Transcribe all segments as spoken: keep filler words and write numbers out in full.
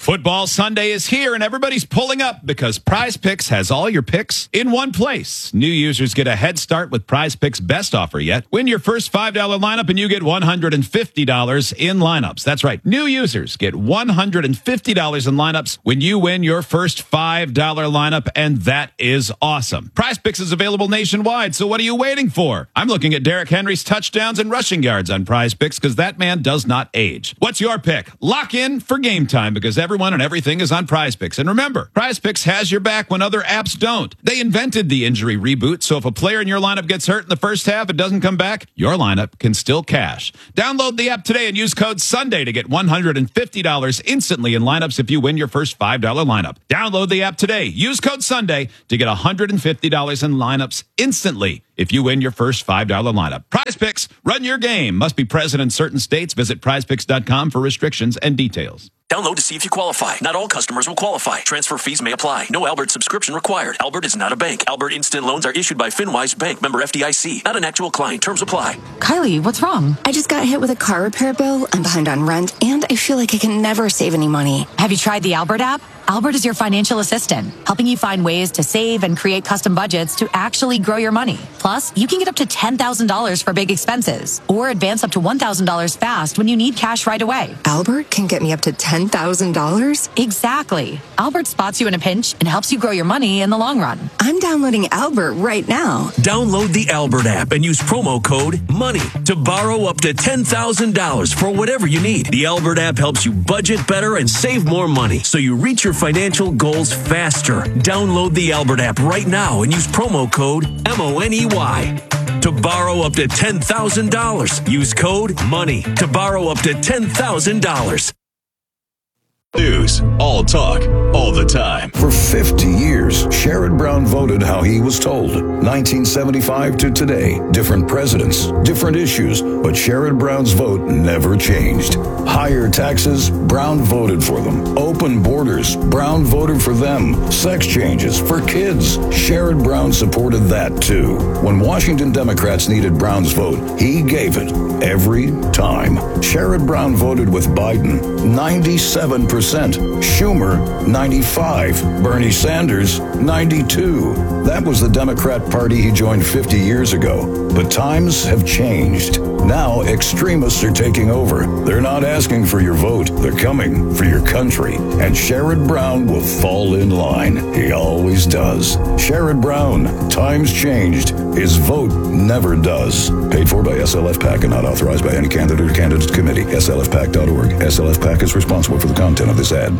Football Sunday is here, and everybody's pulling up because Prize Picks has all your picks in one place. New users get a head start with Prize Picks' best offer yet. Win your first five dollar lineup, and you get one hundred fifty dollars in lineups. That's right. New users get one hundred fifty dollars in lineups when you win your first five dollar lineup, and that is awesome. Prize Picks is available nationwide, so what are you waiting for? I'm looking at Derrick Henry's touchdowns and rushing yards on Prize Picks because that man does not age. What's your pick? Lock in for game time because everyone and everything is on Prize Picks. And remember, Prize Picks has your back when other apps don't. They invented the injury reboot, so if a player in your lineup gets hurt in the first half and doesn't come back, your lineup can still cash. Download the app today and use code Sunday to get one hundred fifty dollars instantly in lineups if you win your first five dollar lineup. Download the app today. Use code Sunday to get one hundred fifty dollars in lineups instantly if you win your first five dollar lineup. Prize Picks, run your game. Must be present in certain states. Visit prize picks dot com for restrictions and details. Download to see if you qualify. Not all customers will qualify. Transfer fees may apply. No Albert subscription required. Albert is not a bank. Albert Instant Loans are issued by FinWise Bank, member F D I C. Not an actual client. Terms apply. Kylie, what's wrong? I just got hit with a car repair bill. I'm behind on rent, and I feel like I can never save any money. Have you tried the Albert app? Albert is your financial assistant, helping you find ways to save and create custom budgets to actually grow your money. Plus, you can get up to ten thousand dollars for big expenses or advance up to one thousand dollars fast when you need cash right away. Albert can get me up to ten thousand dollars? Exactly. Albert spots you in a pinch and helps you grow your money in the long run. I'm downloading Albert right now. Download the Albert app and use promo code MONEY to borrow up to ten thousand dollars for whatever you need. The Albert app helps you budget better and save more money so you reach your financial goals faster. Download the Albert app right now and use promo code M O N E Y to borrow up to ten thousand dollars. Use code MONEY to borrow up to ten thousand dollars. News, all talk, all the time. For fifty years, Sherrod Brown voted how he was told. nineteen seventy-five to today, different presidents, different issues, but Sherrod Brown's vote never changed. Higher taxes, Brown voted for them. Open borders, Brown voted for them. Sex changes for kids, Sherrod Brown supported that too. When Washington Democrats needed Brown's vote, he gave it every time. Sherrod Brown voted with Biden, ninety-seven percent. Schumer, ninety-five. Bernie Sanders, ninety-two. That was the Democrat Party he joined fifty years ago. But times have changed. Now extremists are taking over. They're not asking for your vote. They're coming for your country. And Sherrod Brown will fall in line. He always does. Sherrod Brown, times changed. His vote never does. Paid for by S L F PAC and not authorized by any candidate or candidate committee. S L F pac dot org. S L F PAC is responsible for the content of this ad.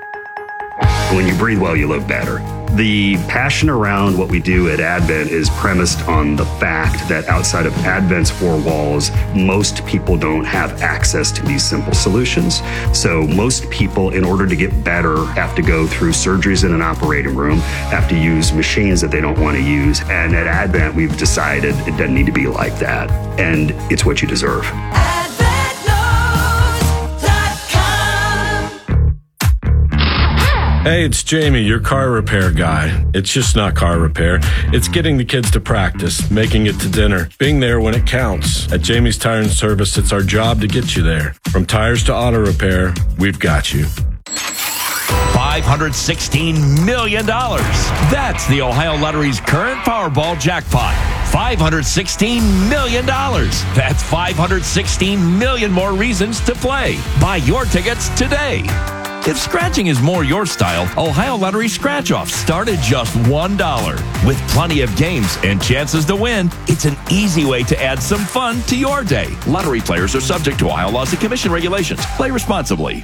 When you breathe well, you live better. The passion around what we do at Advent is premised on the fact that outside of Advent's four walls, most people don't have access to these simple solutions. So most people, in order to get better, have to go through surgeries in an operating room, have to use machines that they don't want to use. And at Advent, we've decided it doesn't need to be like that. And it's what you deserve. Hey, it's Jamie, your car repair guy. It's just not car repair. It's getting the kids to practice, making it to dinner, being there when it counts. At Jamie's Tire and Service, it's our job to get you there. From tires to auto repair, we've got you. five hundred sixteen million dollars. That's the Ohio Lottery's current Powerball jackpot. five hundred sixteen million dollars. That's five hundred sixteen million more reasons to play. Buy your tickets today. If scratching is more your style, Ohio Lottery Scratch-Offs start at just one dollar. With plenty of games and chances to win, it's an easy way to add some fun to your day. Lottery players are subject to Ohio laws and commission regulations. Play responsibly.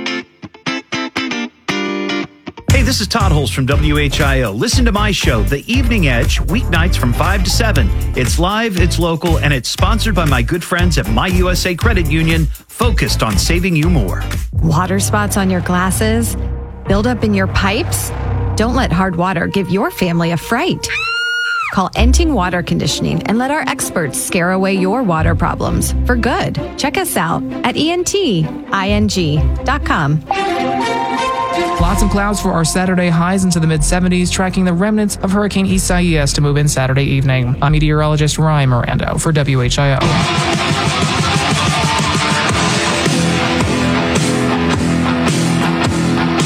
Hey, this is Todd Holz from W H I O. Listen to my show, The Evening Edge, weeknights from five to seven. It's live, it's local, and it's sponsored by my good friends at My U S A Credit Union, focused on saving you more. Water spots on your glasses? Buildup in your pipes? Don't let hard water give your family a fright. Call Enting Water Conditioning and let our experts scare away your water problems for good. Check us out at E N T I N G dot com. Lots of clouds for our Saturday, highs into the mid seventies, tracking the remnants of Hurricane Isaias to move in Saturday evening. I'm meteorologist Ryan Mirando for W H I O.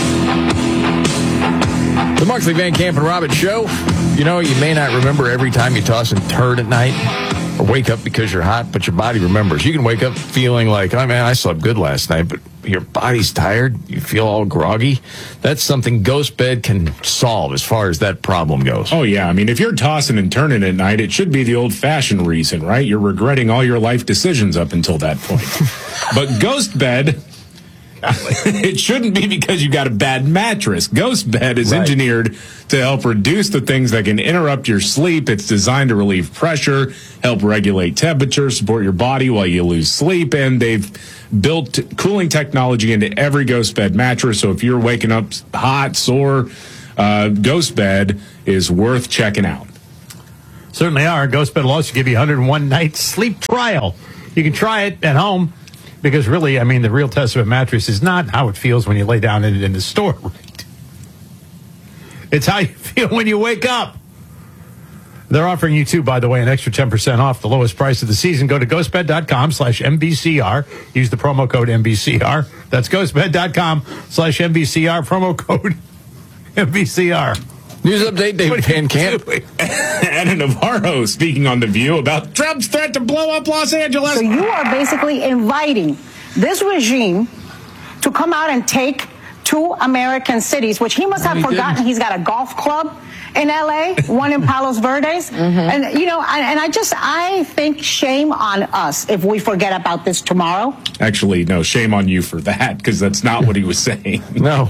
Markley, Van Camp, and Robbins show. You know, you may not remember every time you toss and turn at night or wake up because you're hot, but your body remembers. You can wake up feeling like, oh, man, I slept good last night, but your body's tired. You feel all groggy. That's something Ghost Bed can solve as far as that problem goes. Oh, yeah. I mean, if you're tossing and turning at night, it should be the old-fashioned reason, right? You're regretting all your life decisions up until that point. But Ghost Bed... it shouldn't be because you got a bad mattress. Ghost Bed is right. engineered to help reduce the things that can interrupt your sleep. It's designed to relieve pressure, help regulate temperature, support your body while you lose sleep, and they've built cooling technology into every Ghost Bed mattress. So if you're waking up hot, sore, uh, Ghost Bed is worth checking out. Certainly are. Ghost Bed will also give you one hundred one night sleep trial. You can try it at home. Because really, I mean, the real test of a mattress is not how it feels when you lay down in it in the store. Right? It's how you feel when you wake up. They're offering you, too, by the way, an extra ten percent off the lowest price of the season. Go to ghostbed.com slash MBCR. Use the promo code M B C R. That's ghostbed.com slash MBCR. Promo code M B C R. News update, David Van Camp. Anna Navarro speaking on The View about Trump's threat to blow up Los Angeles. So you are basically inviting this regime to come out and take two American cities, which he must have he forgotten. Didn't. He's got a golf club in L A, one in Palos Verdes. Mm-hmm. And, you know, I, and I just, I think shame on us if we forget about this tomorrow. Actually, no, shame on you for that, because that's not what he was saying. No.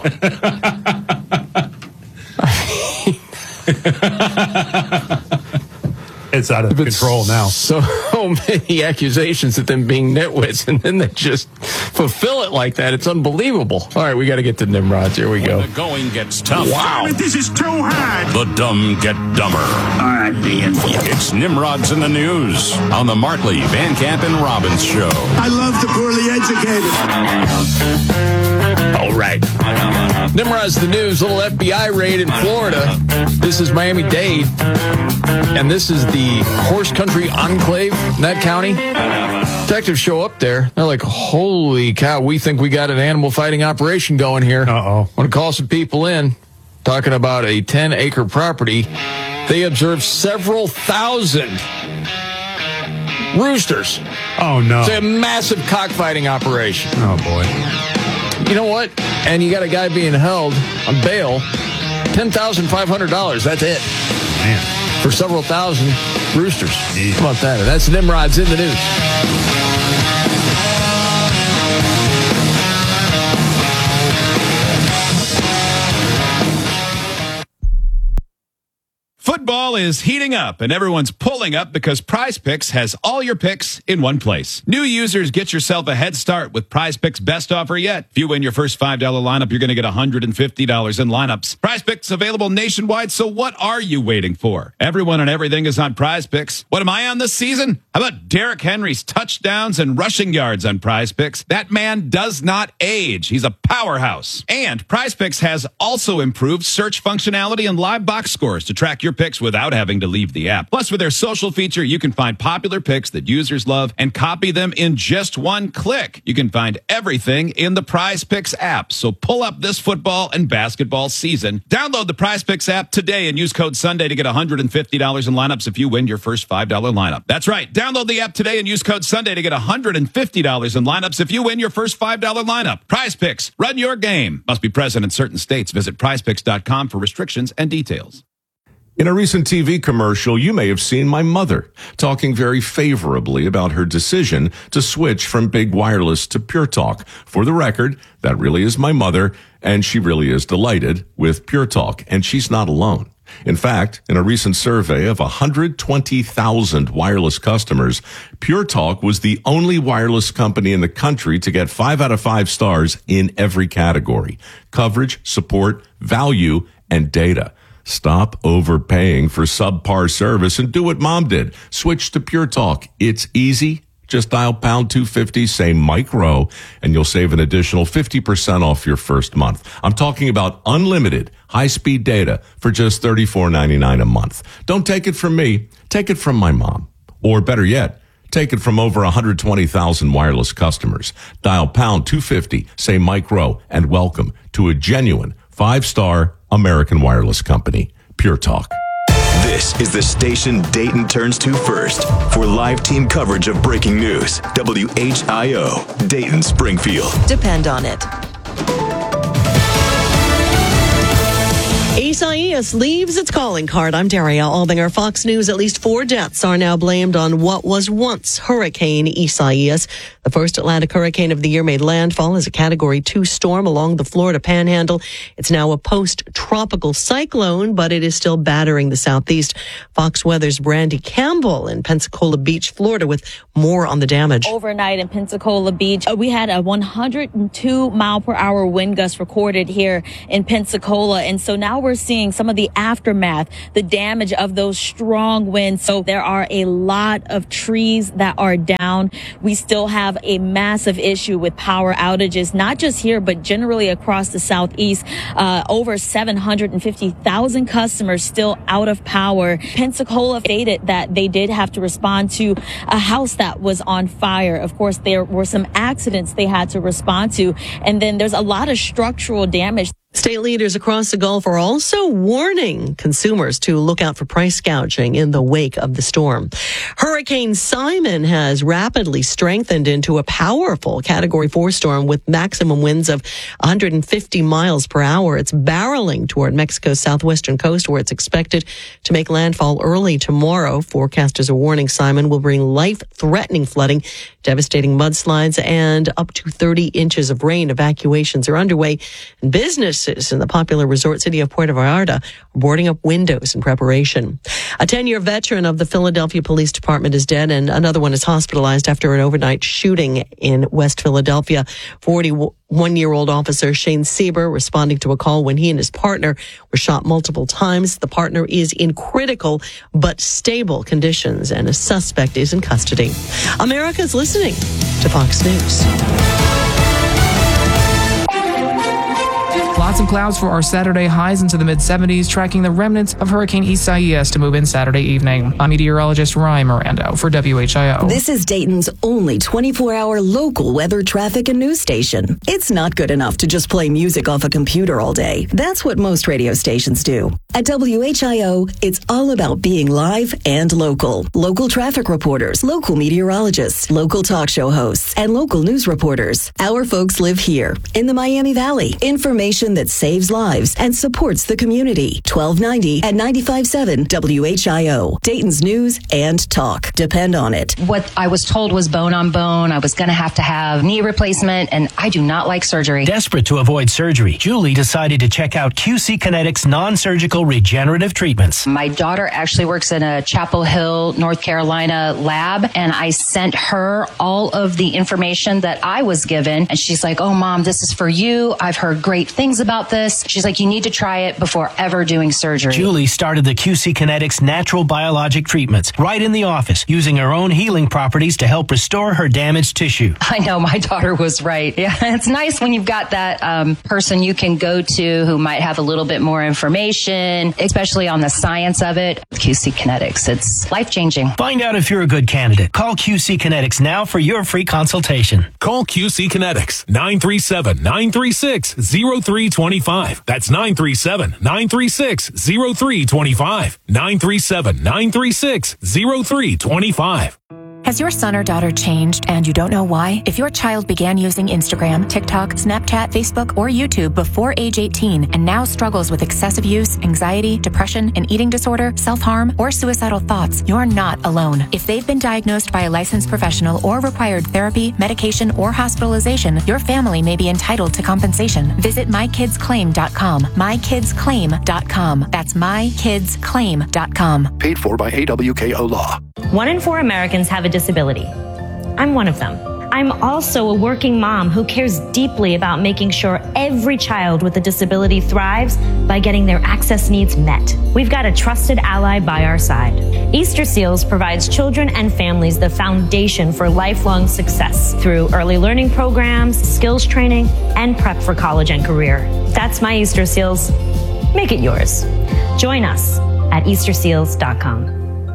It's out of it's control now. So many accusations of them being nitwits, and then they just fulfill it like that. It's unbelievable. All right, we got to get to Nimrods. Here we when go. The going gets tough. Wow. Damn it, this is too hard. The dumb get dumber. All right, Ian. It's Nimrods in the News on the Markley, Van Camp, and Robbins show. I love the poorly educated. All right. Nimrod's the News. Little F B I raid in Florida. This is Miami-Dade, and this is the horse country enclave in that county. Detectives show up there. They're like, holy cow, we think we got an animal fighting operation going here. Uh-oh. Want to call some people in, talking about a ten-acre property. They observed several thousand roosters. Oh, no. It's a massive cockfighting operation. Oh, boy. You know what? And you got a guy being held on bail, ten thousand five hundred dollars. That's it. Man. For several thousand roosters. Yeah. How about that? That's Nimrod's in the News. Football is heating up, and everyone's pulling up because Prize Picks has all your picks in one place. New users, get yourself a head start with Prize Picks' best offer yet. If you win your first five dollar lineup, you're going to get one hundred fifty dollars in lineups. Prize Picks available nationwide, so what are you waiting for? Everyone and everything is on Prize Picks. What am I on this season? How about Derrick Henry's touchdowns and rushing yards on Prize Picks? That man does not age. He's a powerhouse. And Prize Picks has also improved search functionality and live box scores to track your picks without having to leave the app. Plus, with their social feature, you can find popular picks that users love and copy them in just one click. You can find everything in the Prize Picks app. So pull up this football and basketball season. Download the Prize Picks app today and use code Sunday to get one hundred fifty dollars in lineups if you win your first five dollar lineup. That's right. Download the app today and use code Sunday to get one hundred fifty dollars in lineups if you win your first five dollar lineup. Prize Picks. Run your game. Must be present in certain states. Visit prize picks dot com for restrictions and details. In a recent T V commercial, you may have seen my mother talking very favorably about her decision to switch from Big Wireless to Pure Talk. For the record, that really is my mother, and she really is delighted with Pure Talk, and she's not alone. In fact, in a recent survey of one hundred twenty thousand wireless customers, Pure Talk was the only wireless company in the country to get five out of five stars in every category: coverage, support, value, and data. Stop overpaying for subpar service and do what Mom did. Switch to Pure Talk. It's easy. Just dial pound two fifty, say Mike Rowe, and you'll save an additional fifty percent off your first month. I'm talking about unlimited high-speed data for just thirty-four ninety-nine a month. Don't take it from me. Take it from my mom. Or better yet, take it from over one hundred twenty thousand wireless customers. Dial pound two fifty, say Mike Rowe, and welcome to a genuine five-star American Wireless Company. Pure Talk. This is the station Dayton turns to first for live team coverage of breaking news. W H I O, Dayton, Springfield. Depend on it. Isaias leaves its calling card. I'm Daria Albinger. Fox News. At least four deaths are now blamed on what was once Hurricane Isaias. The first Atlantic hurricane of the year made landfall as a Category two storm along the Florida Panhandle. It's now a post-tropical cyclone, but it is still battering the southeast. Fox Weather's Brandy Campbell in Pensacola Beach, Florida, with more on the damage. Overnight in Pensacola Beach, we had a one hundred two mile per hour wind gust recorded here in Pensacola. And so now we're seeing some of the aftermath, the damage of those strong winds. So there are a lot of trees that are down. We still have a massive issue with power outages, not just here, but generally across the southeast. Uh, over seven hundred fifty thousand customers still out of power. Pensacola stated that they did have to respond to a house that was on fire. Of course, there were some accidents they had to respond to. And then there's a lot of structural damage. State leaders across the Gulf are also warning consumers to look out for price gouging in the wake of the storm. Hurricane Simon has rapidly strengthened into a powerful Category four storm with maximum winds of one hundred fifty miles per hour. It's barreling toward Mexico's southwestern coast, where it's expected to make landfall early tomorrow. Forecasters are warning Simon will bring life-threatening flooding, devastating mudslides, and up to thirty inches of rain. Evacuations are underway, and business in the popular resort city of Puerto Vallarta are boarding up windows in preparation. A ten-year veteran of the Philadelphia Police Department is dead, and another one is hospitalized after an overnight shooting in West Philadelphia. forty-one-year-old officer Shane Sieber responding to a call when he and his partner were shot multiple times. The partner is in critical but stable conditions, and a suspect is in custody. America's listening to Fox News. Lots of clouds for our Saturday, highs into the mid seventies, tracking the remnants of Hurricane Isaias to move in Saturday evening. I'm meteorologist Ryan Mirando for W H I O. This is Dayton's only twenty-four hour local weather, traffic, and news station. It's not good enough to just play music off a computer all day. That's what most radio stations do. At W H I O, it's all about being live and local. Local traffic reporters, local meteorologists, local talk show hosts, and local news reporters. Our folks live here in the Miami Valley. Information that saves lives and supports the community. twelve ninety at ninety-five point seven W H I O. Dayton's news and talk. Depend on it. What I was told was bone on bone. I was going to have to have knee replacement, and I do not like surgery. Desperate to avoid surgery, Julie decided to check out Q C Kinetics non-surgical regenerative treatments. My daughter actually works in a Chapel Hill, North Carolina lab, and I sent her all of the information that I was given, and she's like, "Oh, Mom, this is for you. I've heard great things about this." She's like, "You need to try it before ever doing surgery." Julie started the Q C Kinetics natural biologic treatments right in the office, using her own healing properties to help restore her damaged tissue. I know, my daughter was right. Yeah, it's nice when you've got that um, person you can go to who might have a little bit more information, especially on the science of it. Q C Kinetics, it's life-changing. Find out if you're a good candidate. Call Q C Kinetics now for your free consultation. Call Q C Kinetics, nine three seven, nine three six, zero three two five. That's nine three seven, nine three six, zero three two five. nine three seven, nine three six, zero three two five. Has your son or daughter changed and you don't know why? If your child began using Instagram, TikTok, Snapchat, Facebook, or YouTube before age eighteen and now struggles with excessive use, anxiety, depression, an eating disorder, self-harm, or suicidal thoughts, you're not alone. If they've been diagnosed by a licensed professional or required therapy, medication, or hospitalization, your family may be entitled to compensation. Visit my kids claim dot com. my kids claim dot com. That's my kids claim dot com. Paid for by A W K O Law. One in four Americans have a disability. I'm one of them. I'm also a working mom who cares deeply about making sure every child with a disability thrives by getting their access needs met. We've got a trusted ally by our side. Easter Seals provides children and families the foundation for lifelong success through early learning programs, skills training, and prep for college and career. That's my Easter Seals. Make it yours. Join us at Easter Seals dot com.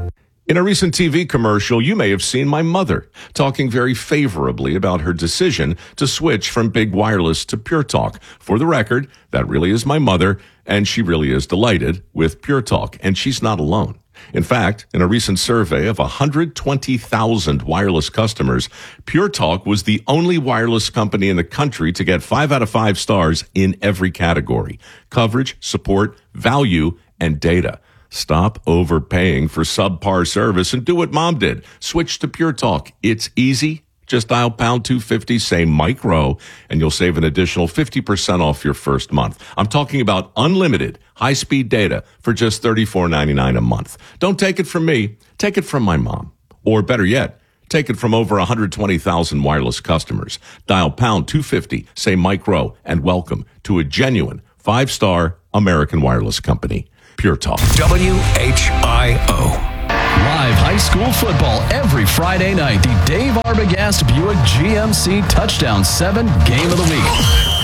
In a recent T V commercial, you may have seen my mother talking very favorably about her decision to switch from big wireless to Pure Talk. For the record, that really is my mother, and she really is delighted with Pure Talk, and she's not alone. In fact, in a recent survey of one hundred twenty thousand wireless customers, Pure Talk was the only wireless company in the country to get five out of five stars in every category: coverage, support, value, and data. Stop overpaying for subpar service and do what Mom did. Switch to Pure Talk. It's easy. Just dial pound two fifty, say Mike Rowe, and you'll save an additional fifty percent off your first month. I'm talking about unlimited high-speed data for just thirty-four ninety-nine a month. Don't take it from me. Take it from my mom. Or better yet, take it from over one hundred twenty thousand wireless customers. Dial pound two fifty, say Mike Rowe, and welcome to a genuine five-star American wireless company. Pure Talk. W H I O. Live high school football every Friday night. The Dave Arbogast Buick G M C Touchdown seven Game of the Week.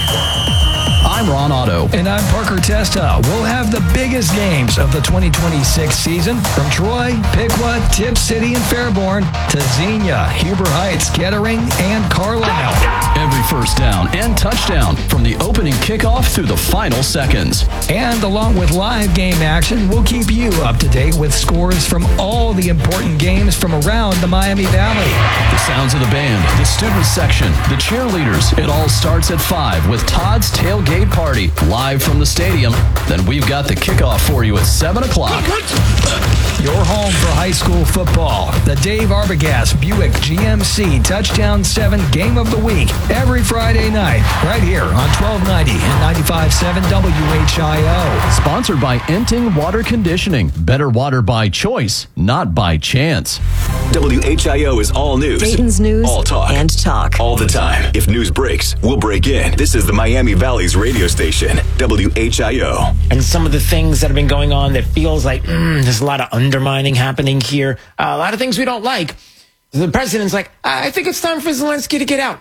I'm Ron Otto. And I'm Parker Testa. We'll have the biggest games of the twenty twenty-six season from Troy, Piqua, Tip City, and Fairborn to Xenia, Huber Heights, Kettering, and Carlisle. Every first down and touchdown from the opening kickoff through the final seconds. And along with live game action, we'll keep you up to date with scores from all the important games from around the Miami Valley. The sounds of the band, the student section, the cheerleaders. It all starts at five with Todd's Tailgate Party live from the stadium. Then we've got the kickoff for you at seven o'clock. Your home for high school football. The Dave Arbogast Buick G M C Touchdown seven Game of the Week. Every Friday night, right here on twelve ninety and ninety-five point seven W H I O. Sponsored by Enting Water Conditioning. Better water by choice, not by chance. W H I O is all news. Dayton's news all talk. and talk. All the time. If news breaks, we'll break in. This is the Miami Valley's radio station, W H I O. And some of the things that have been going on that feels like mm, there's a lot of undermining happening here. Uh, a lot of things we don't like. The president's like, I think it's time for Zelensky to get out.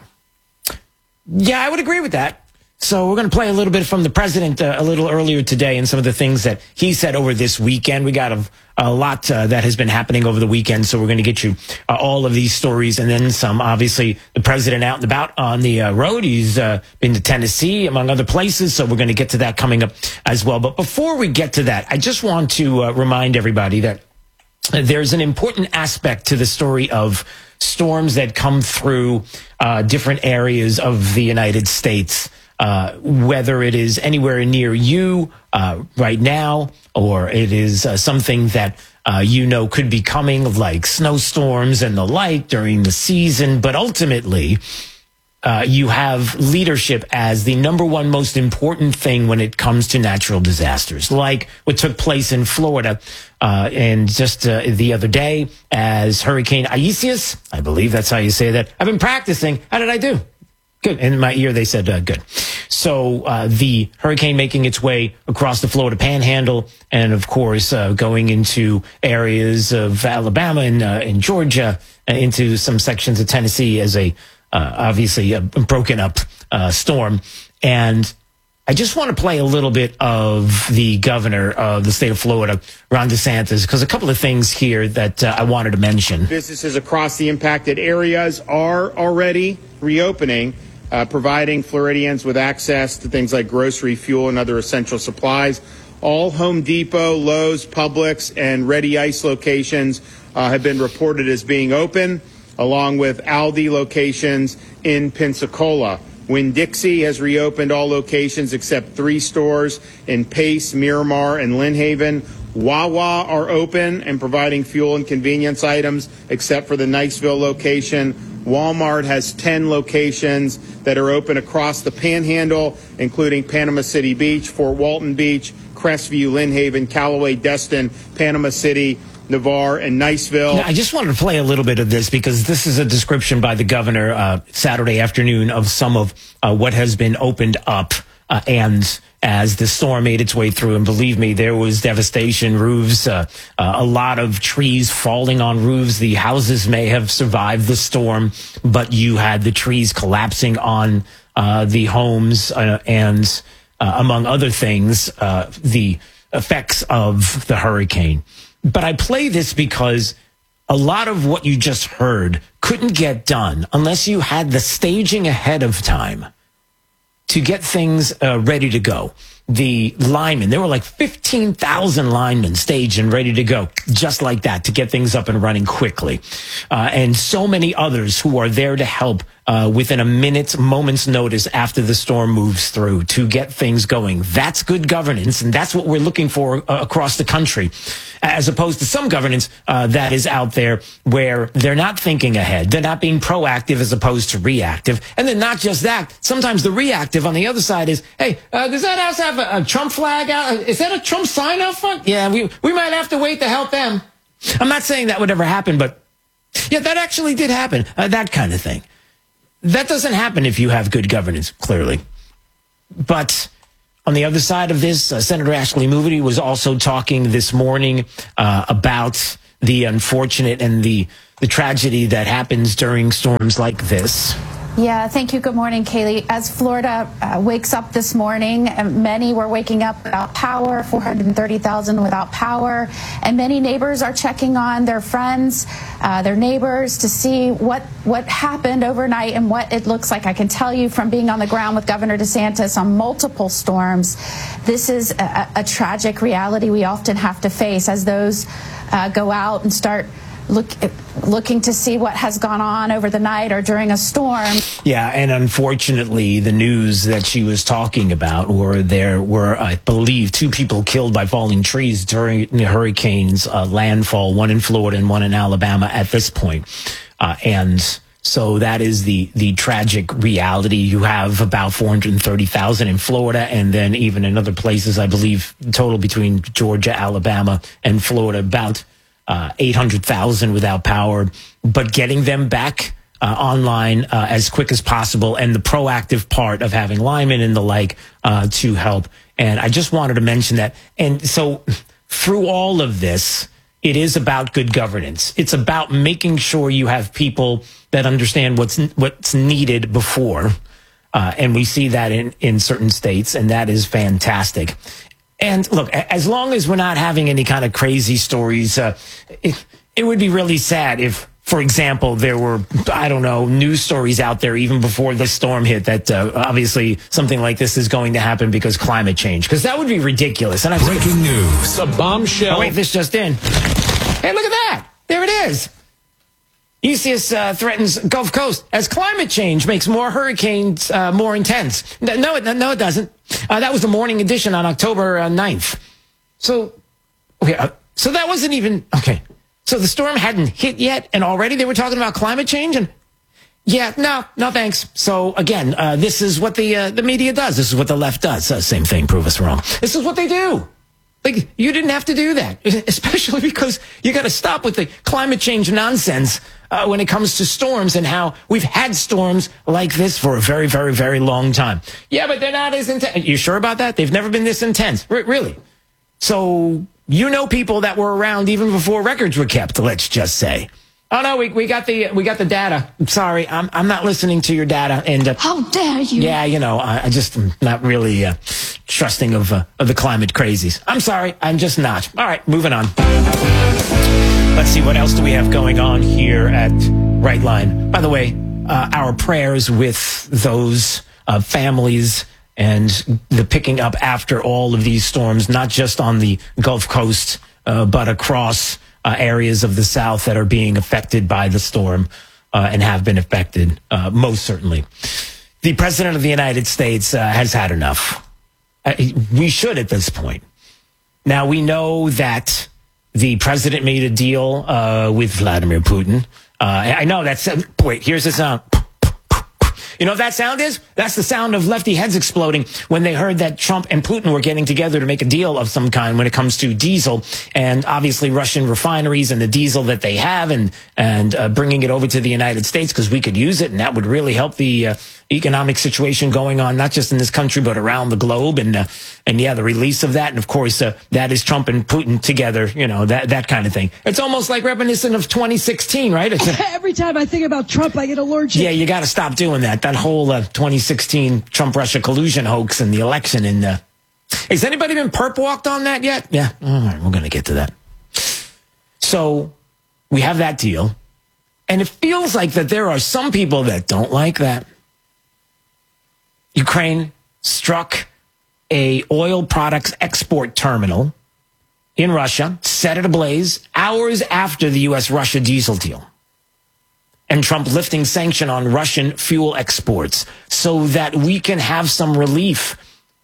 Yeah, I would agree with that. So we're going to play a little bit from the president uh, a little earlier today and some of the things that he said over this weekend. We got a, a lot uh, that has been happening over the weekend, so we're going to get you uh, all of these stories and then some. Obviously, the president out and about on the uh, road. He's uh, been to Tennessee, among other places, so we're going to get to that coming up as well. But before we get to that, I just want to uh, remind everybody that there's an important aspect to the story of storms that come through uh, different areas of the United States. Uh, whether it is anywhere near you uh, right now, or it is uh, something that uh, you know could be coming, like snowstorms and the like during the season. But ultimately, uh, you have leadership as the number one most important thing when it comes to natural disasters, like what took place in Florida. Uh, and just uh, the other day, as Hurricane Isaias, I believe that's how you say that. I've been practicing. How did I do? Good. In my ear, they said uh, good. So uh, the hurricane making its way across the Florida Panhandle, and of course uh, going into areas of Alabama and, uh, and Georgia, uh, into some sections of Tennessee as a uh, obviously a broken up uh, storm. And I just want to play a little bit of the governor of the state of Florida, Ron DeSantis, because a couple of things here that uh, I wanted to mention. Businesses across the impacted areas are already reopening. Uh, providing Floridians with access to things like grocery, fuel, and other essential supplies. All Home Depot, Lowe's, Publix, and Ready Ice locations uh, have been reported as being open, along with Aldi locations in Pensacola. Winn-Dixie has reopened all locations except three stores in Pace, Miramar, and Lynn Haven. Wawa are open and providing fuel and convenience items except for the Niceville location. Walmart has ten locations that are open across the Panhandle, including Panama City Beach, Fort Walton Beach, Crestview, Lynn Haven, Callaway, Destin, Panama City, Navarre, and Niceville. Now, I just wanted to play a little bit of this because this is a description by the governor uh, Saturday afternoon of some of uh, what has been opened up. Uh, and as the storm made its way through, and believe me, there was devastation, roofs, uh, uh, a lot of trees falling on roofs. The houses may have survived the storm, but you had the trees collapsing on uh, the homes uh, and, uh, among other things, uh, the effects of the hurricane. But I play this because a lot of what you just heard couldn't get done unless you had the staging ahead of time to get things uh, ready to go. The linemen, there were like fifteen thousand linemen staged and ready to go, just like that, to get things up and running quickly. Uh, and so many others who are there to help uh, within a minute's, moment's notice after the storm moves through to get things going. That's good governance, and that's what we're looking for uh, across the country, as opposed to some governance uh, that is out there where they're not thinking ahead. They're not being proactive as opposed to reactive. And then not just that, sometimes the reactive on the other side is, hey, uh, does that house have a, a Trump flag out? Is that a Trump sign out front? Yeah, we, we might have to wait to help them. I'm not saying that would ever happen, but yeah, that actually did happen, uh, that kind of thing. That doesn't happen if you have good governance, clearly. But on the other side of this, uh, Senator Ashley Moody was also talking this morning uh, about the unfortunate and the, the tragedy that happens during storms like this. Yeah, thank you. Good morning, Kaylee. As Florida uh, wakes up this morning, uh, many were waking up without power, four hundred thirty thousand without power, and many neighbors are checking on their friends, uh, their neighbors, to see what, what happened overnight and what it looks like. I can tell you from being on the ground with Governor DeSantis on multiple storms, this is a, a tragic reality we often have to face as those uh, go out and start Look, looking to see what has gone on over the night or during a storm. Yeah, and unfortunately, the news that she was talking about were there were, I believe, two people killed by falling trees during the hurricane's uh, landfall, one in Florida and one in Alabama at this point. Uh, and so that is the the tragic reality. You have about four hundred thirty thousand in Florida, and then even in other places, I believe, total between Georgia, Alabama, and Florida, about Uh, eight hundred thousand without power, but getting them back uh, online uh, as quick as possible, and the proactive part of having linemen and the like uh, to help. And I just wanted to mention that. And so through all of this, it is about good governance. It's about making sure you have people that understand what's what's needed before. Uh, and we see that in, in certain states, and that is fantastic. And look, as long as we're not having any kind of crazy stories, uh, it, it would be really sad if, for example, there were, I don't know, news stories out there even before the storm hit that uh, obviously something like this is going to happen because climate change, because that would be ridiculous. And I Breaking news. A bombshell. Oh, wait, this just in. Hey, look at that. There it is. E C S uh, threatens Gulf Coast as climate change makes more hurricanes uh, more intense. No, it, no, it doesn't. Uh, that was the morning edition on October uh, ninth. So, okay, uh, so that wasn't even, okay. So the storm hadn't hit yet, and already they were talking about climate change? And yeah, no, no thanks. So again, uh, this is what the uh, the media does. This is what the left does. Uh, same thing, prove us wrong. This is what they do. Like, you didn't have to do that, especially because you got to stop with the climate change nonsense uh, when it comes to storms and how we've had storms like this for a very, very, very long time. Yeah, but they're not as intense. You sure about that? They've never been this intense. R- really? So you know people that were around even before records were kept, let's just say. Oh no, we we got the we got the data. I'm sorry, I'm I'm not listening to your data. And uh, how dare you? Yeah, you know, I, I just am not really uh, trusting of uh, of the climate crazies. I'm sorry, I'm just not. All right, moving on. Let's see what else do we have going on here at Right Line. By the way, uh, our prayers with those uh, families and the picking up after all of these storms, not just on the Gulf Coast, uh, but across Uh, areas of the South that are being affected by the storm uh, and have been affected, uh, most certainly. The President of the United States uh, has had enough. Uh, we should at this point. Now, we know that the President made a deal uh, with Vladimir Putin. Uh, I know that's, wait, here's the sound. You know what that sound is? That's the sound of lefty heads exploding when they heard that Trump and Putin were getting together to make a deal of some kind when it comes to diesel and obviously Russian refineries and the diesel that they have, and and uh, bringing it over to the United States because we could use it, and that would really help the uh, economic situation going on not just in this country but around the globe. And uh, and yeah, the release of that, and of course uh, that is Trump and Putin together. You know, that that kind of thing. It's almost like reminiscent of twenty sixteen, right? It's a, Every time I think about Trump, I get allergic. Yeah, you got to stop doing that. That whole uh, twenty sixteen Trump-Russia collusion hoax and the election. And uh, has anybody been perp walked on that yet? Yeah, all right, we're going to get to that. So we have that deal. And it feels like that there are some people that don't like that. Ukraine struck a oil products export terminal in Russia, set it ablaze hours after the U S Russia diesel deal. And Trump lifting sanction on Russian fuel exports so that we can have some relief.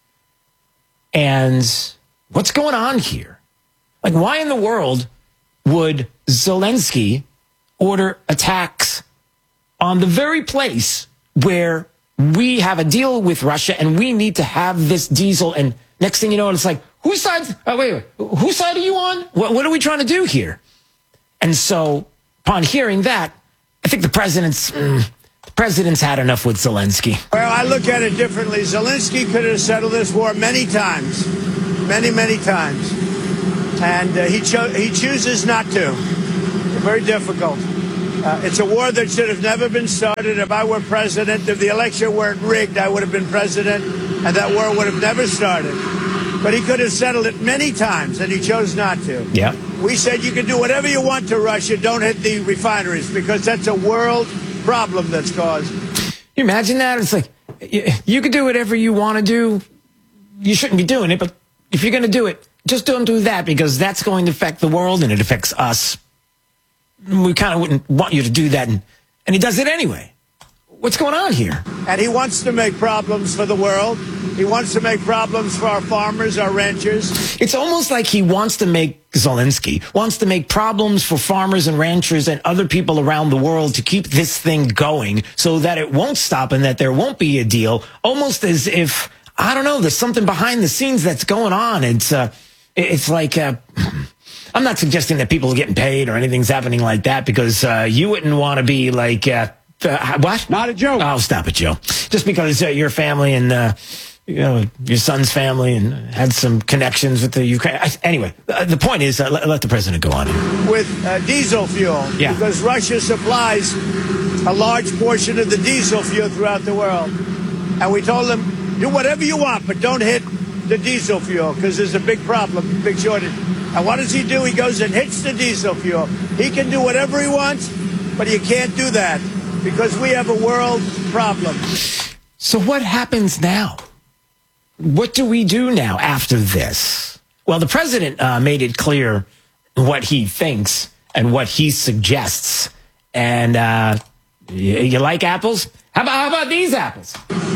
And what's going on here? Like, why in the world would Zelensky order attacks on the very place where we have a deal with Russia and we need to have this diesel? And next thing you know, it's like, whose side? Oh, wait, wait, whose side are you on? What, what are we trying to do here? And so, upon hearing that, I think the president's mm, the president's had enough with Zelensky. Well, I look at it differently. Zelensky could have settled this war many times, many, many times, and uh, he cho- he chooses not to. Very difficult. Uh, it's a war that should have never been started. If I were president, if the election weren't rigged, I would have been president, and that war would have never started. But he could have settled it many times, and he chose not to. Yeah. We said you can do whatever you want to Russia. Don't hit the refineries, because that's a world problem that's caused. You imagine that? It's like, you, you can do whatever you want to do. You shouldn't be doing it, but if you're going to do it, just don't do that, because that's going to affect the world, and it affects us. We kind of wouldn't want you to do that, and, and he does it anyway. What's going on here? And he wants to make problems for the world. He wants to make problems for our farmers, our ranchers. It's almost like he wants to make, Zelensky, wants to make problems for farmers and ranchers and other people around the world to keep this thing going so that it won't stop and that there won't be a deal. Almost as if, I don't know, there's something behind the scenes that's going on. It's, uh, it's like, uh, I'm not suggesting that people are getting paid or anything's happening like that, because uh, you wouldn't want to be like, uh, uh, what? Not a joke. Oh, stop it, Joe. Just because uh, your family and, uh, you know, your son's family and had some connections with the Ukraine. I, anyway, uh, the point is, uh, let, let the president go on here. With uh, diesel fuel. Yeah. Because Russia supplies a large portion of the diesel fuel throughout the world. And we told them, do whatever you want, but don't hit the diesel fuel, because there's a big problem, big shortage. And what does he do? He goes and hits the diesel fuel. He can do whatever he wants, but you can't do that, because we have a world problem. So what happens now? What do we do now after this? Well, the president uh, made it clear what he thinks and what he suggests. And uh, you, you like apples? How about, how about these apples?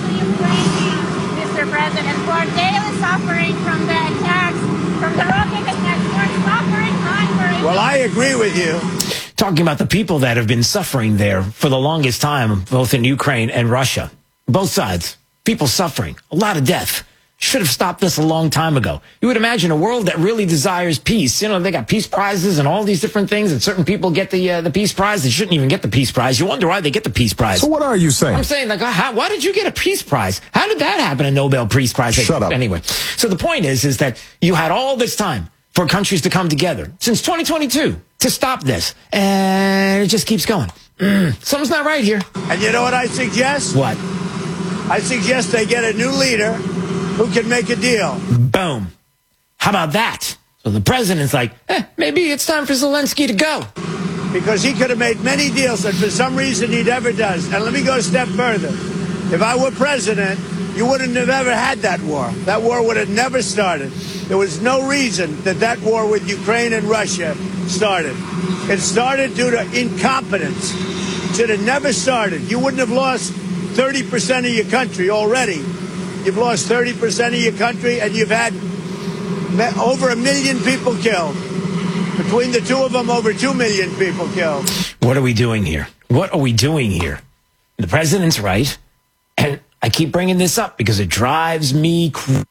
Mister President, for daily suffering from the attacks, from the rocket attacks, we're suffering hunger. Well, I agree with you. Talking about the people that have been suffering there for the longest time, both in Ukraine and Russia. Both sides. People suffering. A lot of death. Should have stopped this a long time ago. You would imagine a world that really desires peace. You know, they got peace prizes and all these different things, and certain people get the uh, the peace prize. They shouldn't even get the peace prize. You wonder why they get the peace prize. So what are you saying? I'm saying, like, how, why did you get a peace prize? How did that happen, a Nobel Peace Prize? Shut up. Anyway, so the point is, is that you had all this time for countries to come together since twenty twenty-two to stop this, and it just keeps going. Mm, something's not right here. And you know what I suggest? What? I suggest they get a new leader who can make a deal. Boom. How about that? So the president's like, eh, maybe it's time for Zelensky to go. Because he could have made many deals that for some reason he never does. And let me go a step further. If I were president, you wouldn't have ever had that war. That war would have never started. There was no reason that that war with Ukraine and Russia started. It started due to incompetence. It should have never started. You wouldn't have lost thirty percent of your country already. You've lost thirty percent of your country, and you've had over a million people killed. Between the two of them, over two million people killed. What are we doing here? What are we doing here? The president's right, and I keep bringing this up because it drives me crazy.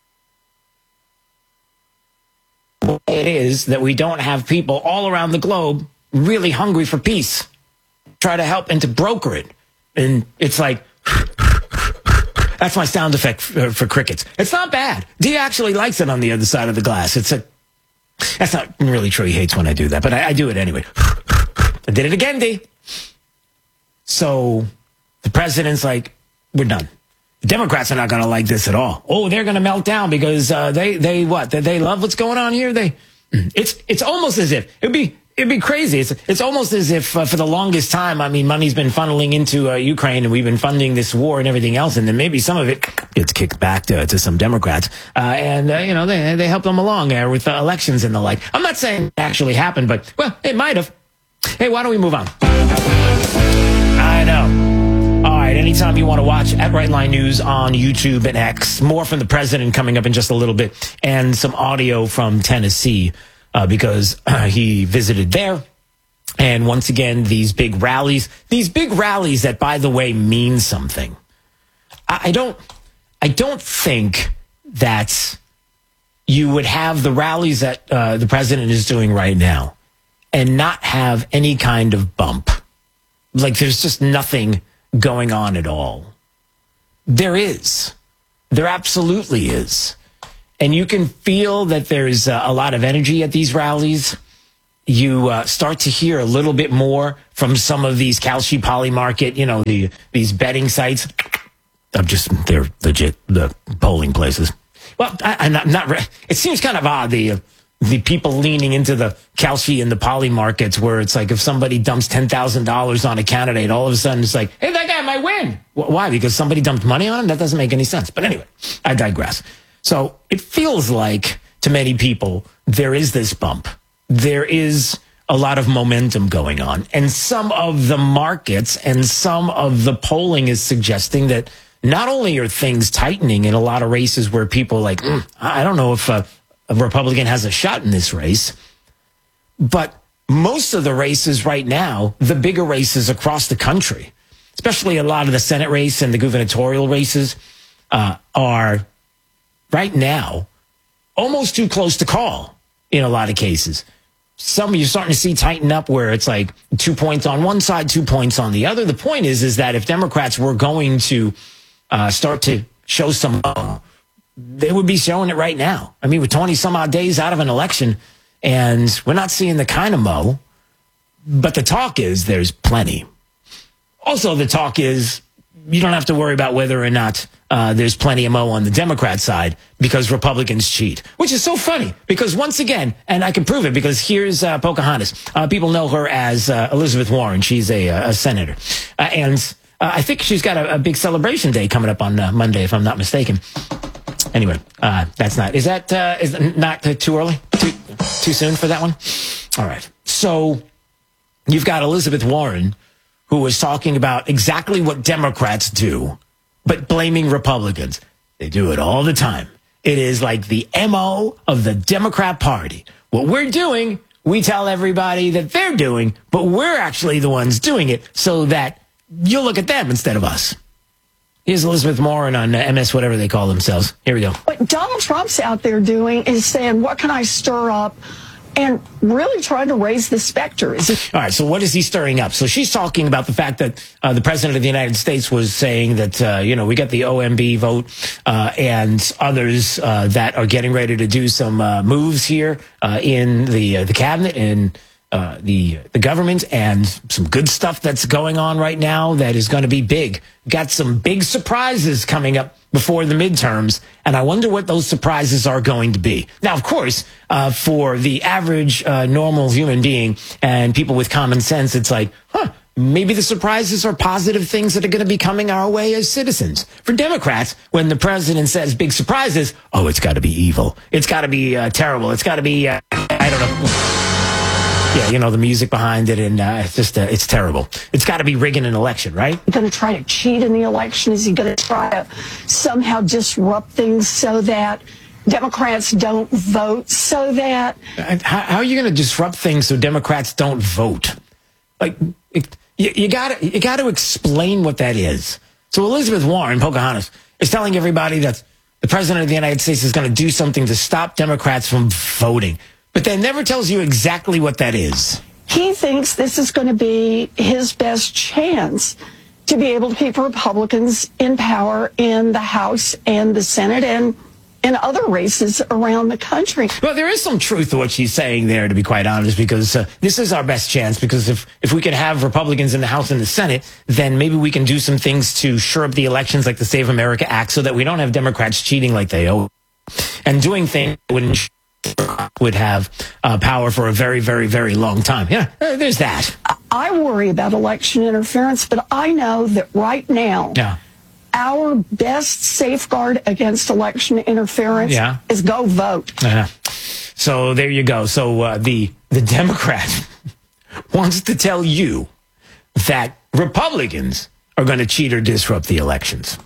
It is that we don't have people all around the globe really hungry for peace. Try to help and to broker it. And it's like... That's my sound effect for, for crickets. It's not bad. Dee actually likes it on the other side of the glass. It's a. That's not really true. He hates when I do that, but I, I do it anyway. I did it again, Dee. So the president's like, we're done. The Democrats are not going to like this at all. Oh, they're going to melt down because uh, they they what? They, they love what's going on here. They. It's it's almost as if it'd be it'd be crazy. It's, it's almost as if uh, for the longest time, I mean, money's been funneling into uh, Ukraine and we've been funding this war and everything else. And then maybe some of it gets kicked back to, to some Democrats. Uh, and, uh, you know, they, they help them along uh, with uh, elections and the like. I'm not saying it actually happened, but, well, it might have. Hey, why don't we move on? I know. All right, anytime you want to watch at Rightline News on YouTube and X, more from the president coming up in just a little bit, and some audio from Tennessee. Uh, because uh, he visited there. And once again, these big rallies, these big rallies that, by the way, mean something. I, I don't, I don't think that you would have the rallies that uh, the president is doing right now and not have any kind of bump. Like there's just nothing going on at all. There is. There absolutely is. And you can feel that there's uh, a lot of energy at these rallies. You uh, start to hear a little bit more from some of these Kalshi Poly Market, you know, the these betting sites. I'm just, they're legit, the polling places. Well, I, I'm not, not re- it seems kind of odd, the, uh, the people leaning into the Kalshi and the Poly Markets, where it's like if somebody dumps ten thousand dollars on a candidate, all of a sudden it's like, hey, that guy might win. Why? Because somebody dumped money on him? That doesn't make any sense. But anyway, I digress. So it feels like, to many people, there is this bump. There is a lot of momentum going on. And some of the markets and some of the polling is suggesting that not only are things tightening in a lot of races where people are like, mm, I don't know if a, a Republican has a shot in this race, but most of the races right now, the bigger races across the country, especially a lot of the Senate race and the gubernatorial races, uh, are right now almost too close to call in a lot of cases. Some you're starting to see tighten up where it's like two points on one side, two points on the other. The point is, is that if Democrats were going to uh, start to show some, uh, they would be showing it right now. I mean, with twenty some odd days out of an election, and we're not seeing the kind of mo, but the talk is there's plenty. Also, the talk is you don't have to worry about whether or not uh, there's plenty of mo on the Democrat side because Republicans cheat, which is so funny because once again, and I can prove it because here's uh, Pocahontas. Uh, people know her as uh, Elizabeth Warren. She's a, a senator. Uh, and uh, I think she's got a, a big celebration day coming up on uh, Monday, if I'm not mistaken. Anyway, uh, that's not, is that uh, is not uh, too early? Too, too soon for that one? All right. So you've got Elizabeth Warren, who was talking about exactly what Democrats do, but blaming Republicans. They do it all the time. It is like the M O of the Democrat Party. What we're doing, we tell everybody that they're doing, but we're actually the ones doing it so that you'll look at them instead of us. Here's Elizabeth Warren on uh, M S, whatever they call themselves. Here we go. What Donald Trump's out there doing is saying, what can I stir up? And really trying to raise the specter. Is it- All right, so what is he stirring up? So she's talking about the fact that uh, the president of the United States was saying that, uh, you know, we got the O M B vote uh, and others uh, that are getting ready to do some uh, moves here uh, in the uh, the cabinet and uh, the the government, and some good stuff that's going on right now that is going to be big. Got some big surprises coming up before the midterms, and I wonder what those surprises are going to be. Now, of course, uh, for the average uh, normal human being and people with common sense, it's like, huh, maybe the surprises are positive things that are going to be coming our way as citizens. For Democrats, when the president says big surprises, oh, it's got to be evil. It's got to be uh, terrible. It's got to be, uh, I don't know. Yeah, you know, the music behind it, and uh, it's just, uh, it's terrible. It's got to be rigging an election, right? Going to try to cheat in the election? Is he going to try to somehow disrupt things so that Democrats don't vote, so that... How, how are you going to disrupt things so Democrats don't vote? Like, it, you, you got you got to explain what that is. So Elizabeth Warren, Pocahontas, is telling everybody that the president of the United States is going to do something to stop Democrats from voting. But that never tells you exactly what that is. He thinks this is going to be his best chance to be able to keep Republicans in power in the House and the Senate and in other races around the country. Well, there is some truth to what she's saying there, to be quite honest, because uh, this is our best chance, because if, if we can have Republicans in the House and the Senate, then maybe we can do some things to shore up the elections like the Save America Act so that we don't have Democrats cheating like they owe and doing things that would ensure would have uh, power for a very, very, very long time. Yeah, uh, there's that. I worry about election interference, but I know that right now, yeah. our best safeguard against election interference yeah. is go vote. Uh, so there you go. So uh, the the Democrat wants to tell you that Republicans are going to cheat or disrupt the elections.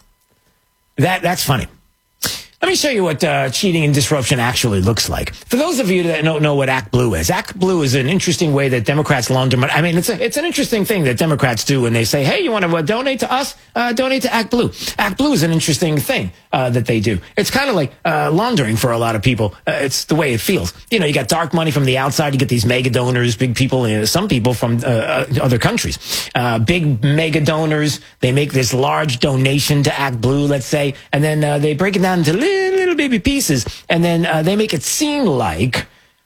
That that's funny. Let me show you what uh, cheating and disruption actually looks like. For those of you that don't know what Act Blue is, Act Blue is an interesting way that Democrats launder money. I mean, it's a, it's an interesting thing that Democrats do when they say, hey, you want to uh, donate to us? Uh, donate to Act Blue. Act Blue is an interesting thing uh, that they do. It's kind of like uh, laundering for a lot of people. Uh, it's the way it feels. You know, you got dark money from the outside. You get these mega donors, big people, you know, some people from uh, uh, other countries. Uh, big mega donors. They make this large donation to Act Blue, let's say, and then uh, they break it down into little, little baby pieces, and then uh, they make it seem like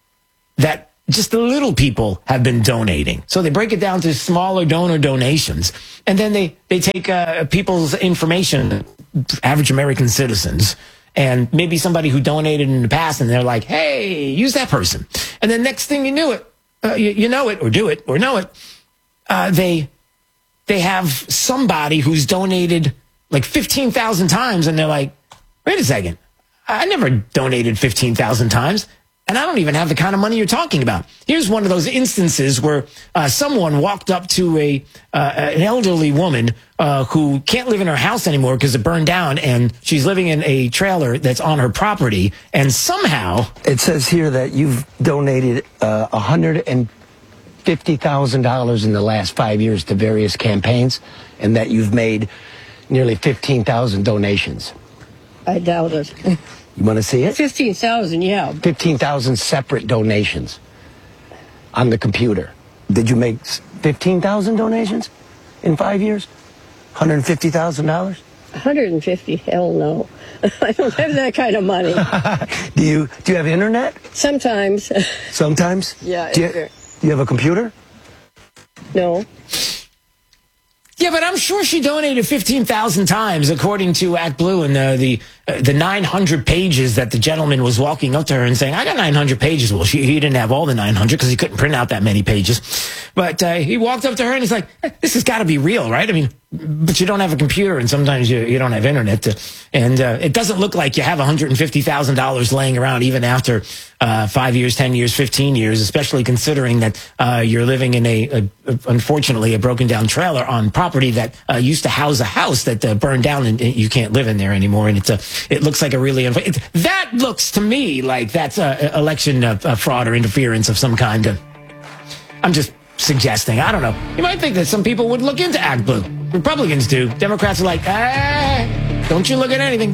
that just the little people have been donating. So they break it down to smaller donor donations, and then they, they take uh, people's information, average American citizens, and maybe somebody who donated in the past, and they're like, hey, use that person. And then next thing you knew it, uh, you, you know it, or do it, or know it, uh, they they have somebody who's donated like fifteen thousand times, and they're like, wait a second, I never donated fifteen thousand times, and I don't even have the kind of money you're talking about. Here's one of those instances where uh, someone walked up to a uh, an elderly woman uh, who can't live in her house anymore because it burned down, and she's living in a trailer that's on her property, and somehow... It says here that you've donated uh, one hundred fifty thousand dollars in the last five years to various campaigns, and that you've made nearly fifteen thousand donations. I doubt it. You want to see it? fifteen thousand, yeah. fifteen thousand separate donations on the computer. Did you make fifteen thousand donations in five years? one hundred fifty thousand dollars? one hundred fifty? Hell no. I don't have that kind of money. do you do you have internet? Sometimes. Sometimes? Yeah. Do you, do you have a computer? No. Yeah, but I'm sure she donated fifteen thousand times, according to Act Blue, and uh, the uh, the nine hundred pages that the gentleman was walking up to her and saying, I got nine hundred pages. Well, she, he didn't have all the nine hundred because he couldn't print out that many pages. But uh, he walked up to her and he's like, this has got to be real, right? I mean, but you don't have a computer, and sometimes you, you don't have internet. To, and uh, it doesn't look like you have one hundred fifty thousand dollars laying around even after uh, five years, ten years, fifteen years, especially considering that uh, you're living in a, a, a, unfortunately, a broken down trailer on property that uh, used to house a house that uh, burned down, and, and you can't live in there anymore. And it's a, it looks like a really, it, that looks to me like that's uh, election uh, uh, fraud or interference of some kind. Of, I'm just suggesting. I don't know. You might think that some people would look into Act Blue. Republicans do. Democrats are like, ah, don't you look at anything.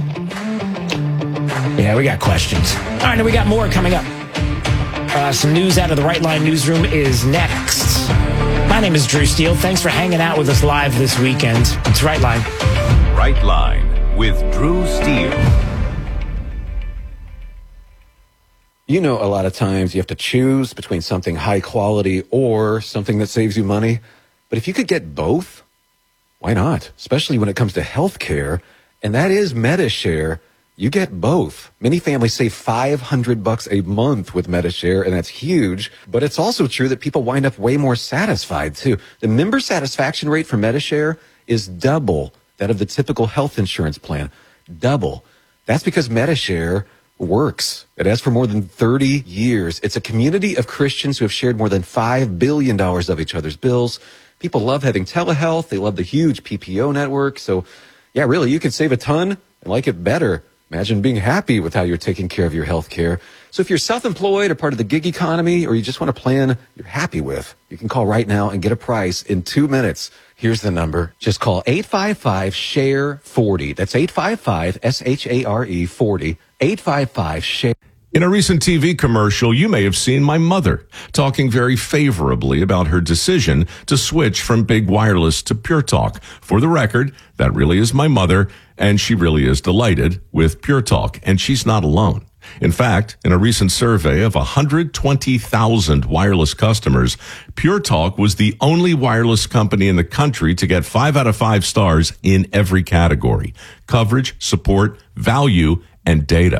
Yeah, we got questions. All right, now we got more coming up. Uh, some news out of the Right Line newsroom is next. My name is Drew Steele. Thanks for hanging out with us live this weekend. It's Right Line. Right Line with Drew Steele. You know, a lot of times you have to choose between something high quality or something that saves you money. But if you could get both, why not? Especially when it comes to health care. And that is MediShare. You get both. Many families save five hundred bucks a month with MediShare, and that's huge. But it's also true that people wind up way more satisfied, too. The member satisfaction rate for MediShare is double that of the typical health insurance plan. Double. That's because MediShare works. It has for more than thirty years. It's a community of Christians who have shared more than five billion dollars of each other's bills. People love having telehealth. They love the huge P P O network. So, yeah, really, you can save a ton and like it better. Imagine being happy with how you're taking care of your health care. So if you're self-employed or part of the gig economy, or you just want a plan you're happy with, you can call right now and get a price in two minutes. Here's the number. Just call eight five five, S H A R E, forty. That's eight five five, S H A R E, forty. eight five five, S H A R E. In a recent T V commercial, you may have seen my mother talking very favorably about her decision to switch from big wireless to Pure Talk. For the record, that really is my mother, and she really is delighted with Pure Talk, and she's not alone. In fact, in a recent survey of one hundred twenty thousand wireless customers, Pure Talk was the only wireless company in the country to get five out of five stars in every category: coverage, support, value, and data.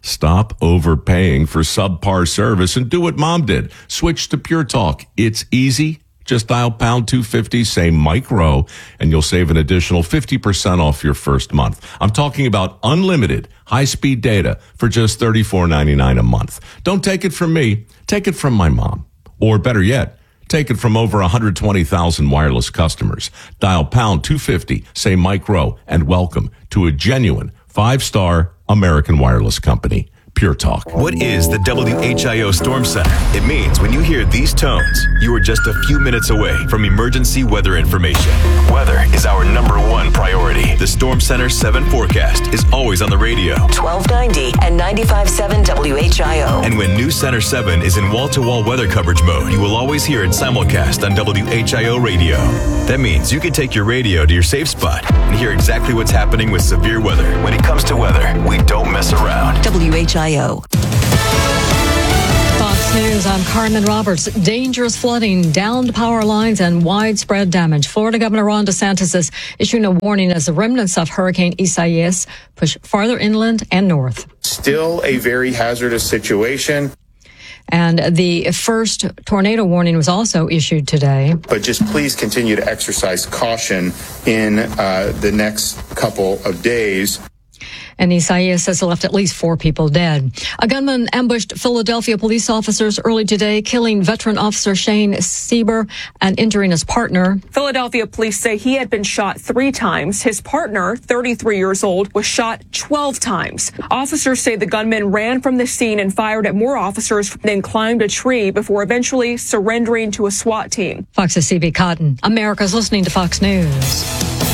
Stop overpaying for subpar service and do what Mom did. Switch to Pure Talk. It's easy. Just dial pound two fifty, say Mike Rowe, and you'll save an additional fifty percent off your first month. I'm talking about unlimited high-speed data for just thirty-four ninety-nine a month. Don't take it from me. Take it from my mom. Or better yet, take it from over one hundred twenty thousand wireless customers. Dial pound two fifty, say Mike Rowe, and welcome to a genuine five-star American wireless company. Pure Talk. What is the W H I O Storm Center? It means when you hear these tones, you are just a few minutes away from emergency weather information. Weather is our number one priority. The Storm Center seven forecast is always on the radio. twelve ninety and ninety-five point seven W H I O. And when News Center seven is in wall-to-wall weather coverage mode, you will always hear it simulcast on W H I O radio. That means you can take your radio to your safe spot and hear exactly what's happening with severe weather. When it comes to weather, we don't mess around. W H I O. Fox News, I'm Carmen Roberts. Dangerous flooding, downed power lines, and widespread damage. Florida Governor Ron DeSantis is issuing a warning as the remnants of Hurricane Isaias push farther inland and north. Still a very hazardous situation. And the first tornado warning was also issued today. But just please continue to exercise caution in uh, the next couple of days. And Isaias has left at least four people dead. A gunman ambushed Philadelphia police officers early today, killing veteran officer Shane Sieber and injuring his partner. Philadelphia police say he had been shot three times. His partner, thirty-three years old, was shot twelve times. Officers say the gunman ran from the scene and fired at more officers, then climbed a tree before eventually surrendering to a SWAT team. Fox's C B Cotton. America's listening to Fox News.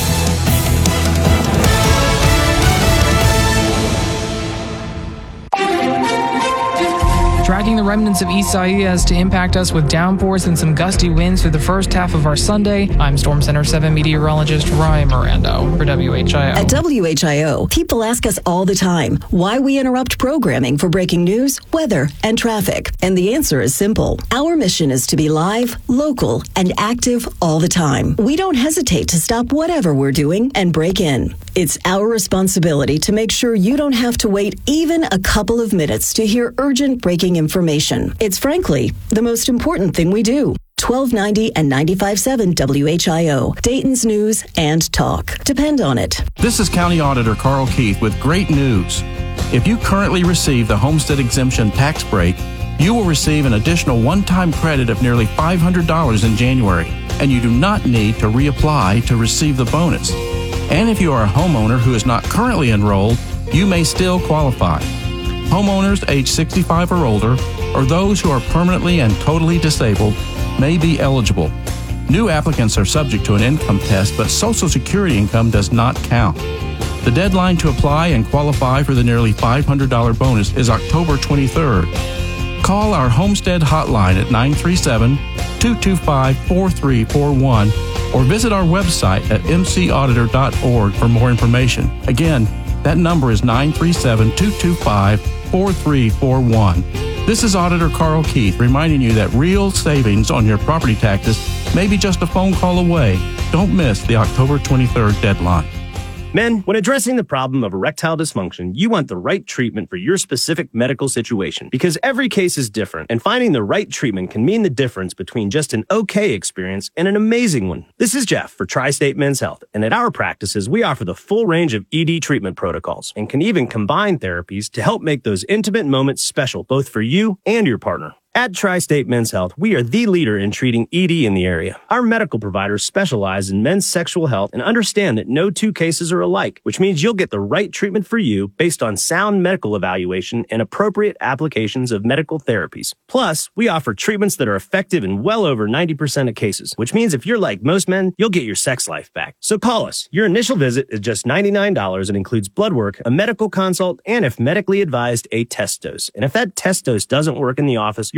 Tracking the remnants of Isaias to impact us with downpours and some gusty winds through the first half of our Sunday. I'm Storm Center seven meteorologist Ryan Mirando for W H I O. At W H I O, people ask us all the time why we interrupt programming for breaking news, weather, and traffic. And the answer is simple. Our mission is to be live, local, and active all the time. We don't hesitate to stop whatever we're doing and break in. It's our responsibility to make sure you don't have to wait even a couple of minutes to hear urgent breaking information. It's frankly the most important thing we do. twelve ninety and ninety-five point seven W H I O, Dayton's News and Talk. Depend on it. This is County Auditor Carl Keith with great news. If you currently receive the Homestead Exemption tax break, you will receive an additional one-time credit of nearly five hundred dollars in January, and you do not need to reapply to receive the bonus. And if you are a homeowner who is not currently enrolled, you may still qualify. Homeowners age sixty-five or older, or those who are permanently and totally disabled, may be eligible. New applicants are subject to an income test, but Social Security income does not count. The deadline to apply and qualify for the nearly five hundred dollars bonus is October twenty-third. Call our Homestead hotline at nine three seven, two two five, four three four one or visit our website at m c auditor dot org for more information. Again, that number is nine three seven, two two five, four three four one. This is Auditor Carl Keith reminding you that real savings on your property taxes may be just a phone call away. Don't miss the October twenty-third deadline. Men, when addressing the problem of erectile dysfunction, you want the right treatment for your specific medical situation because every case is different, and finding the right treatment can mean the difference between just an okay experience and an amazing one. This is Jeff for Tri-State Men's Health, and at our practices, we offer the full range of E D treatment protocols and can even combine therapies to help make those intimate moments special both for you and your partner. At Tri-State Men's Health, we are the leader in treating E D in the area. Our medical providers specialize in men's sexual health and understand that no two cases are alike, which means you'll get the right treatment for you based on sound medical evaluation and appropriate applications of medical therapies. Plus, we offer treatments that are effective in well over ninety percent of cases, which means if you're like most men, you'll get your sex life back. So call us. Your initial visit is just ninety-nine dollars and includes blood work, a medical consult, and if medically advised, a test dose. And if that test dose doesn't work in the office, you're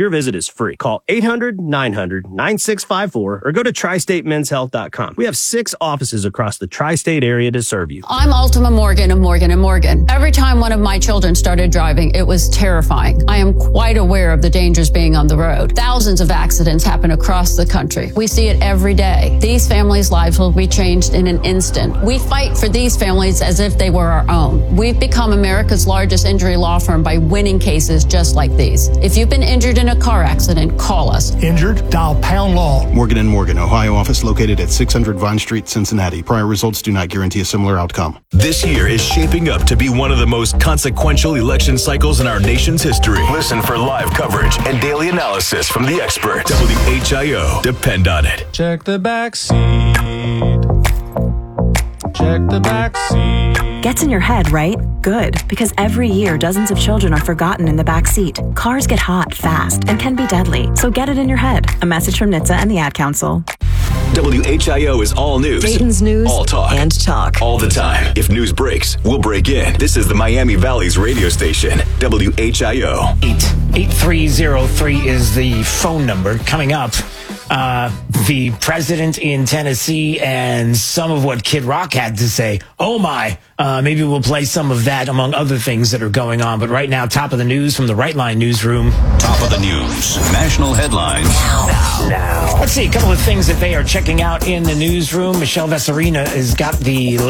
Your visit is free. Call eight hundred, nine hundred, nine six five four or go to tri state men's health dot com. We have six offices across the tri-state area to serve you. I'm Ultima Morgan of Morgan and Morgan. Every time one of my children started driving, it was terrifying. I am quite aware of the dangers being on the road. Thousands of accidents happen across the country. We see it every day. These families' lives will be changed in an instant. We fight for these families as if they were our own. We've become America's largest injury law firm by winning cases just like these. If you've been injured in a car accident, call us. Injured? Dial pound law. Morgan and Morgan, Ohio office located at six hundred Vine Street, Cincinnati. Prior results do not guarantee a similar outcome. This year is shaping up to be one of the most consequential election cycles in our nation's history. Listen for live coverage and daily analysis from the experts. W H I O. Depend on it. Check the back seat. Check the back seat. Gets in your head, right? Good, because every year dozens of children are forgotten in the back seat. Cars get hot fast and can be deadly, so get it in your head. A message from N H T S A and the Ad Council. W H I O is all news. Dayton's news all talk. and talk. All the time. If news breaks, we'll break in. This is the Miami Valley's radio station, W H I O. eight three zero three is the phone number. Coming up, uh, the president in Tennessee and some of what Kid Rock had to say. Oh my. Uh, maybe we'll play some of that among other things that are going on. But right now, top of the news from the Right Line newsroom. Top of the news. National headlines. Now, now. Let's see a couple of things that they are checking out in the newsroom. Michelle Vesarina has got the